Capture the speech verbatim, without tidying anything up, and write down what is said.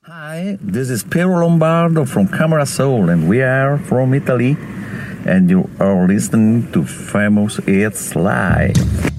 Hi, this is Piero Lombardo from Camera Soul, and we are from Italy, and you are listening to Famous It's Live.